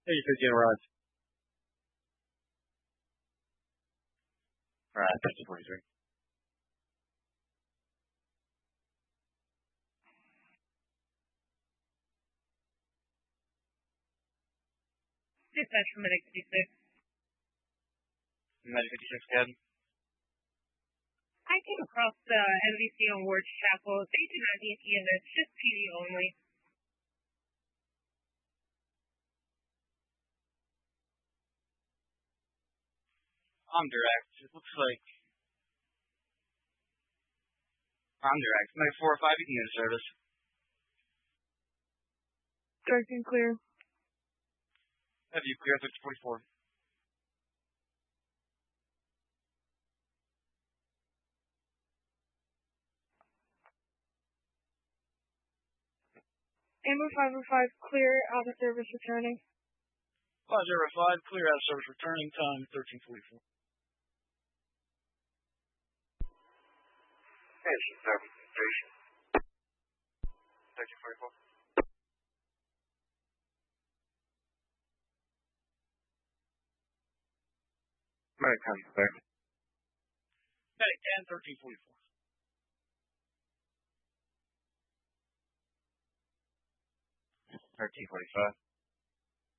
Hey, 15 arrived. Alright, 1343. Dispatch from Medic 56. Medic 56, Ted. I came across the MVC on Ward Chapel. They do not need EMS, just PD only. I'm direct. It looks like I'm direct. Medic 4 or 5, you can get a service. Direct and clear. Have you clear 1344? Amber 505, clear, out of service returning. 505, clear out of service returning, time 1344. Station service station. 1344. Medic comes back. Medic 10, 1344. 1345.